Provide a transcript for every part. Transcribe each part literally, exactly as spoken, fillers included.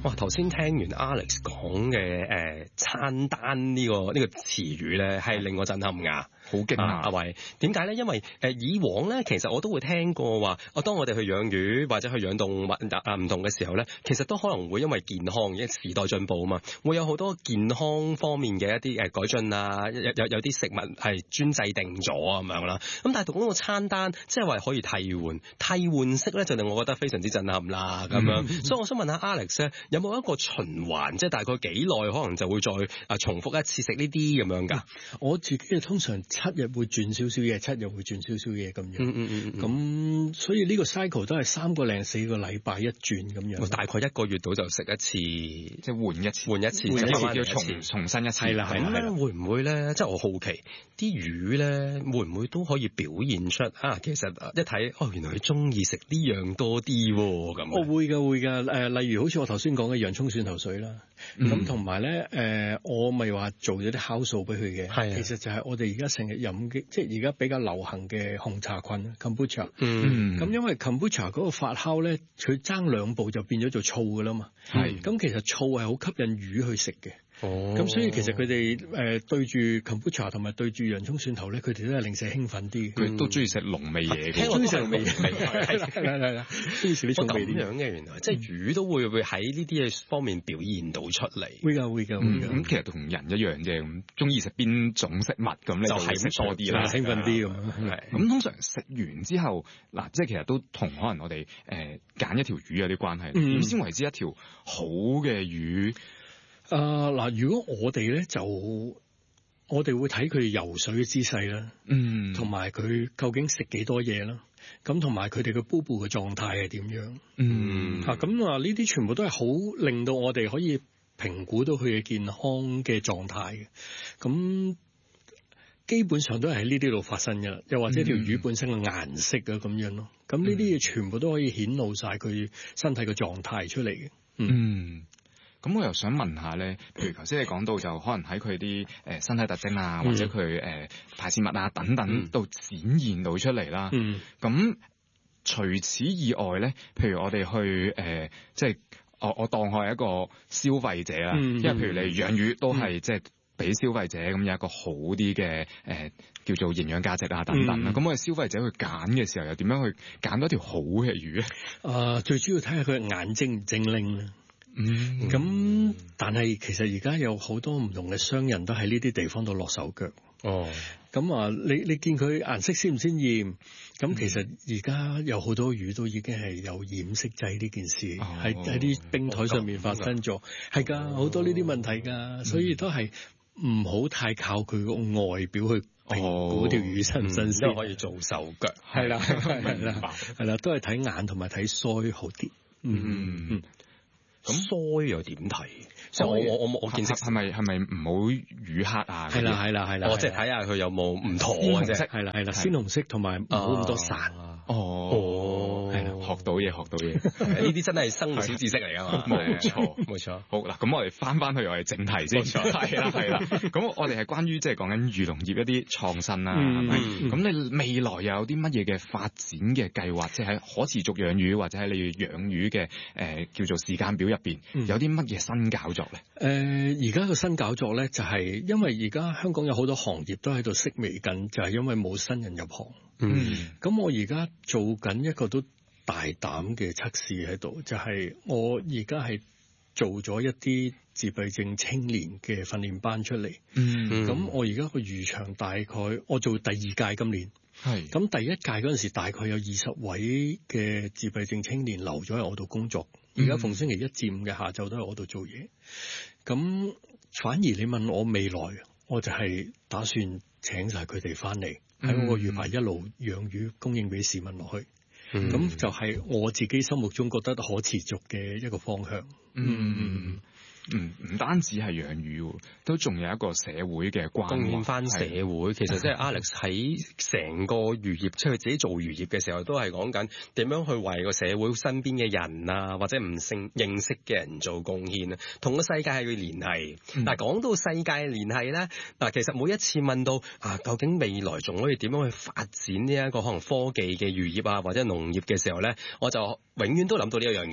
哇！頭先聽完 Alex 講嘅誒餐單呢、這個呢、這個詞語咧，係令我震撼㗎， 好驚訝。 阿偉點解咧？因為誒、呃、以往咧，其實我都會聽過話，我當我哋去養魚或者去養動物啊唔同嘅時候咧，其實都可能會因為健康，因為時代進步啊嘛，會有好多健康方面嘅一啲誒改進啊，有有有啲食物係專制定咗咁樣啦。咁但係讀嗰個餐單，即係話可以替換，替換式咧就令我覺得非常之震撼啦咁樣。嗯、所以我想問下 Alex 咧，有冇一個循環，即係大概幾耐可能就會再啊重複一次食呢啲咁樣㗎？ 我自己通常七日會轉少少嘢，七日會轉少少嘢咁樣。嗯嗯嗯。咁、嗯、所以呢個 cycle 都係三個零四個禮拜一轉咁樣。 大概一個月度就食一次，即係換一次， 換一次， 換一次要重重新一次。 係啦係啦。咁咧會唔會咧？即係我好奇啲魚咧，會唔會都可以表現出啊？其實一睇哦，原來佢中意食呢樣多啲喎咁。 我會㗎會㗎。誒、呃，例如好似我頭先講嘅洋葱蒜頭水啦。咁同埋咧，誒、呃，我咪話做咗啲酵素俾佢嘅。係。其實就係我哋而家成日飲嘅，即係而家比較流行嘅紅茶菌 kombucha。嗯。咁因為 kombucha 嗰個發酵咧，佢爭兩步就變咗做醋㗎啦嘛。係。咁其實醋係好吸引魚去食嘅。哦，咁所以其實佢哋誒對住 kombucha 同埋對住洋葱蒜頭咧，佢哋都係零舍興奮啲。佢都中意食濃味嘢嘅， 中意食濃味嘢，係啦係啦，中意食啲重味啲。 咁樣嘅原來，即係魚都會會喺呢啲嘢方面表現到出嚟。 會㗎會㗎會㗎。 咁其實同人一樣啫，咁中意食邊種食物咁咧，就係食多啲啦， 興奮啲咁。 係。咁通常食完之後，嗱，即係其實都同可能我哋誒揀一條魚有啲關係。點先為之一條好嘅魚？ 啊嗱、呃，如果我哋咧就我哋會睇佢游水嘅姿勢啦，嗯，同埋佢究竟食幾多嘢啦，咁同埋佢哋嘅煲布嘅狀態係點樣，嗯，吓咁啊呢啲全部都係好令到我哋可以評估到佢嘅健康嘅狀態嘅，咁基本上都係喺呢啲度發生嘅啦，又或者條魚本身嘅顏色啊咁樣咯，咁呢啲嘢全部都可以顯露晒佢身體嘅狀態出嚟嘅，嗯。 嗯咁我又想問下咧，譬如頭先你講到就可能喺佢啲誒身體特徵啊，或者佢誒排泄物啊等等，都展現到出嚟啦。咁、嗯、除此以外咧，譬如我哋去誒、呃，即係我我當我係一個消費者啦，嗯、因為譬如你養魚都係、嗯、即係俾消費者咁有一個好啲嘅誒叫做營養價值啊等等啦。咁、嗯、我哋消費者去揀嘅時候，又點樣去揀到一條好嘅魚咧？ 啊、呃，最主要睇下佢眼睛唔精靈啦。嗯，咁但係其實而家有好多唔同嘅商人都喺呢啲地方度落手腳。哦，咁啊，你你見佢顏色鮮唔鮮豔？咁其實而家有好多魚都已經係有染色劑呢件事，喺喺啲冰台上面發生咗，係噶好多呢啲問題噶，嗯、所以都係唔好太靠佢個外表去評估條魚新唔新鮮， 都可以做手腳。 係啦，係啦，係啦，都係睇眼同埋睇腮好啲。嗯嗯。 咁腮又點睇？即係我我我我見識係咪係咪唔好魚黑啊？ 係啦係啦係啦， 我即係睇下佢有冇唔妥嘅啫。 係啦係啦，鮮紅色同埋唔好咁多散。 哦，係啦，學到嘢學到嘢， 呢啲真係生活小知識嚟㗎嘛。 冇錯冇錯。 好嗱，咁我哋翻翻去我哋正題先。係啦係啦。咁我哋係關於即係講緊漁農業一啲創新啦，係咪？咁你未來又有啲乜嘢嘅發展嘅計劃？即係喺可持續養魚或者喺你養魚嘅誒叫做時間表入邊有啲乜嘢新搞作咧？誒、 呃，而家個新搞作咧，就係、是、因為而家香港有好多行業都喺度式微緊，就係、是、因為冇新人入行。嗯，咁我而家做緊一個都大膽嘅測試喺度，就係、是、我而家係做咗一啲自閉症青年嘅訓練班出嚟。嗯，咁我而家個漁場大概我做第二屆今年。係，咁第一屆嗰陣時大概有二十位嘅自閉症青年留咗喺我度工作，而家逢星期一至五嘅下晝都喺我度做嘢。咁反而你問我未來，我就係打算請晒佢哋翻嚟喺我個魚排一路養魚供應俾市民落去。咁、嗯、就係我自己心目中覺得可持續嘅一個方向。嗯嗯嗯，唔單止係養魚，都仲有一個社會嘅關係， 貢獻翻社會。其實即係 Alex 喺成個漁業，即係佢自己做漁業嘅時候，都係講緊點樣去為個社會身邊嘅人啊，或者唔認認識嘅人做貢獻啊，同個世界係要聯繫。嗱、嗯，講到世界聯繫咧，嗱，其實每一次問到啊，究竟未來仲可以點樣去發展呢一個可能科技嘅漁業啊，或者農業嘅時候咧，我就永遠都諗到呢一樣嘢嘅。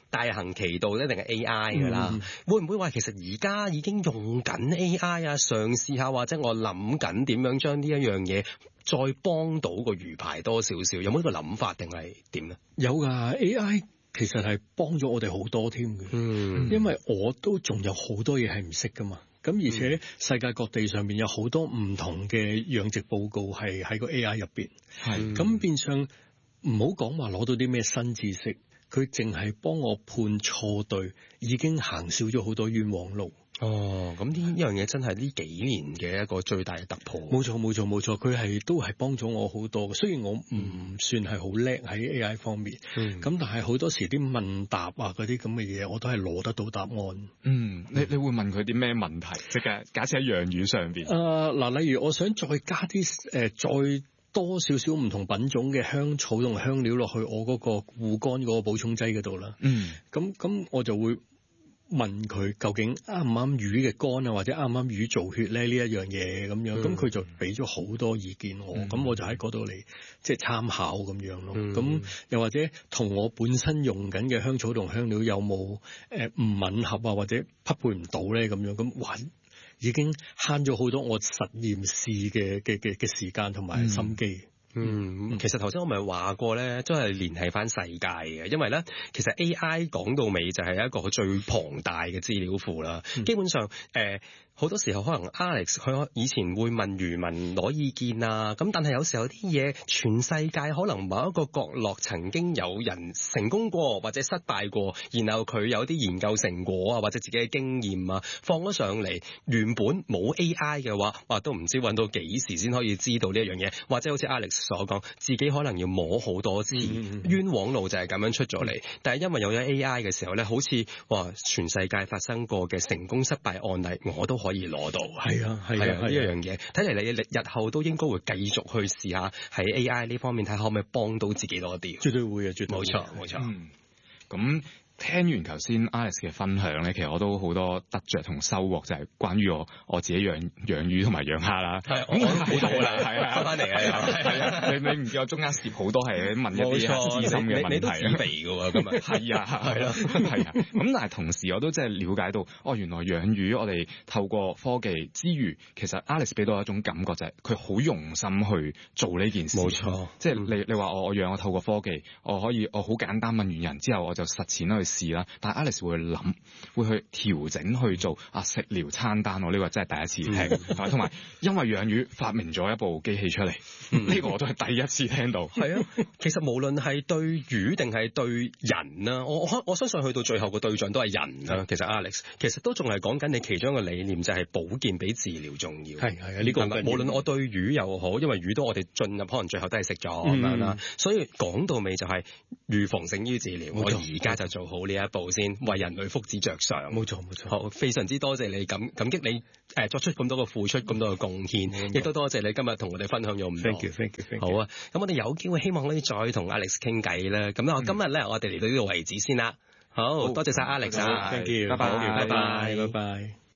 大行其道一定係 A I 㗎啦。嗯、會唔會話其實而家已經用緊 A I 啊？嘗試下或者我諗緊點樣將呢一樣嘢再幫到個魚排多少少？有冇呢個諗法定係點咧？ 有㗎 A I。其實係幫咗我哋好多添嘅，嗯、因為我都仲有好多嘢係唔識噶嘛。咁而且世界各地上面有好多唔同嘅養殖報告係喺個 A I 入邊，咁、嗯、變相唔好講話攞到啲咩新知識，佢淨係幫我判錯對，已經行少咗好多冤枉路。 哦，咁呢樣嘢真係呢幾年嘅一個最大嘅突破。 冇錯冇錯冇錯，佢係都係幫咗我好多嘅。雖然我唔算係好叻喺 A I 方面，咁、嗯、但係好多時啲問答啊嗰啲咁嘅嘢，我都係攞得到答案。 嗯，你你會問佢啲咩問題？即係假設喺養魚上邊。誒嗱、呃，例如我想再加啲誒、呃、再多少少唔同品種嘅香草同香料落去我嗰個護肝嗰個補充劑嗰度啦。嗯，咁咁我就會問佢究竟啱唔啱魚嘅肝啊，或者啱唔啱魚造血咧呢一樣嘢咁樣，咁佢、嗯、就俾咗好多意見我，咁、嗯、我就喺嗰度嚟即係參考咁樣咯。咁、嗯、又或者同我本身用緊嘅香草同香料有冇誒唔吻合啊，或者匹配唔到咧咁樣，咁哇已經慳咗好多我實驗室嘅嘅嘅嘅時間同埋心機。嗯嗯，其實頭先我咪話過咧，都係聯繫翻世界嘅，因為咧，其實 A I 講到尾就係一個最龐大嘅資料庫啦。嗯、基本上，誒、呃。好多時候可能 Alex 佢以前會問漁民攞意見啊，咁但係有時候啲嘢全世界可能某一個角落曾經有人成功過或者失敗過，然後佢有啲研究成果啊或者自己嘅經驗啊放咗上嚟，原本冇 A I 嘅話，哇都唔知揾到幾時先可以知道呢一樣嘢，或者好似 Alex 所講，自己可能要摸好多次，嗯、冤枉路就係咁樣出咗嚟。嗯、但係因為有咗 A I 嘅時候咧，好似哇全世界發生過嘅成功失敗案例，我都可以可以攞到，係啊係啊呢一樣嘢，睇嚟你日後都應該會繼續去試下喺 A I 呢方面睇下可唔可以幫到自己多啲。 絕對會啊，絕對冇錯冇錯。 嗯，咁。聽完頭先 Alex 嘅分享咧，其實我都好多得着同收穫，就係、是、關於我我自己養養魚同埋養蝦啦。係，我好多啦，係啊，翻翻嚟啊，又係啊，你你唔知我中間攝好多係問一啲資深嘅問題， 你都自備㗎喎，咁啊， 係啊，係咯，係啊。咁但係同時我都真係了解到，哦，原來養魚我哋透過科技之餘，其實 Alex 俾到一種感覺就係佢好用心去做呢件事。冇錯，即係你你話我我養我透過科技，我可以我好簡單問完人之後，我就實踐去試啦，但係 Alex 會諗，會去調整去做啊食療餐單，我呢個真係第一次聽，同埋因為養魚發明咗一部機器出嚟，呢個我都係第一次聽到。 係啊，其實無論係對魚定係對人啊，我我我相信去到最後個對象都係人啊。其實 Alex 其實都仲係講緊你其中一個理念，就係保健比治療重要。係係啊，呢個無論我對魚又好，因為魚都我哋進入可能最後都係食咗咁樣啦，所以講到尾就係預防勝於治療。我而家就做好呢一步先，為人類福祉着想。冇錯冇錯。好，非常之多謝你感感激你誒作出咁多嘅付出，咁多嘅貢獻，亦都多謝你今日同我哋分享咗咁多。Thank you thank you thank you。好啊，咁我哋有機會希望可以再同 Alex 傾偈啦。咁我今日咧，我哋嚟到呢度為止先啦。好，多謝晒 Alex 啊，Thank you，拜拜拜拜拜拜。